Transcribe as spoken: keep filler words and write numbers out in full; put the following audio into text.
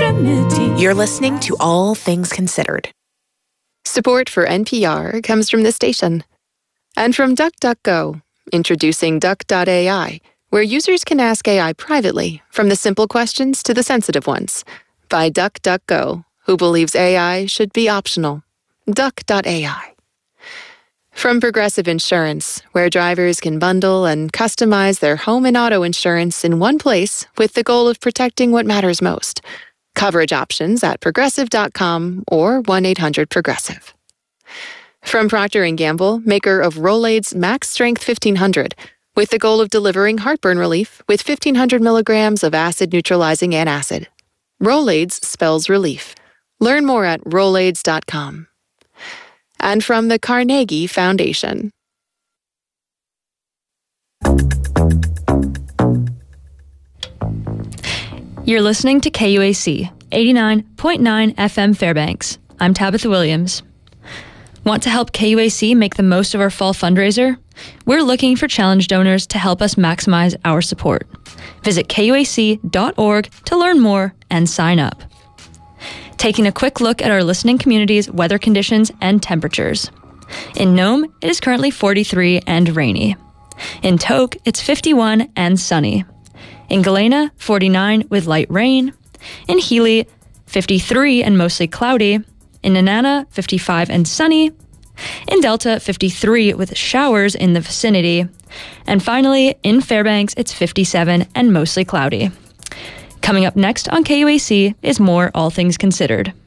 remedy. You're listening to All Things Considered. Support for N P R comes from the station. And from DuckDuckGo, introducing Duck dot A I, where users can ask A I privately, from the simple questions to the sensitive ones. By DuckDuckGo, who believes A I should be optional. Duck dot A I. From Progressive Insurance, where drivers can bundle and customize their home and auto insurance in one place with the goal of protecting what matters most. Coverage options at progressive dot com or one eight hundred progressive. From Procter and Gamble, maker of Rolaids Max Strength fifteen hundred, with the goal of delivering heartburn relief with fifteen hundred milligrams of acid-neutralizing antacid. Rolaids spells relief. Learn more at rolaids dot com. And from the Carnegie Foundation. You're listening to K U A C, eighty-nine point nine F M Fairbanks. I'm Tabitha Williams. Want to help K U A C make the most of our fall fundraiser? We're looking for challenge donors to help us maximize our support. Visit K U A C dot org to learn more and sign up. Taking a quick look at our listening community's weather conditions and temperatures. In Nome, it is currently forty-three and rainy. In Tok, it's fifty-one and sunny. In Galena, forty-nine with light rain. In Healy, fifty-three and mostly cloudy. In Nenana, fifty-five and sunny. In Delta, fifty-three with showers in the vicinity. And finally, in Fairbanks, it's fifty-seven and mostly cloudy. Coming up next on K U A C is more All Things Considered.